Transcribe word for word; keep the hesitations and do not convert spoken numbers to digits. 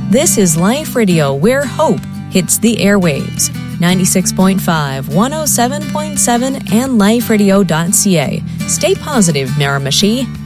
This is Life Radio, where hope hits the airwaves. ninety-six point five, one oh seven point seven, and life radio dot c a. Stay positive, Miramichi.